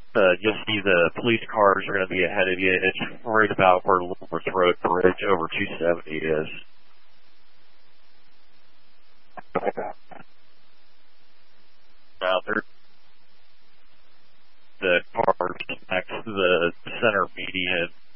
you'll see the police cars are going to be ahead of you. It's right about where Leavenworth Road Bridge over 270 is. Now, the cars next to the center median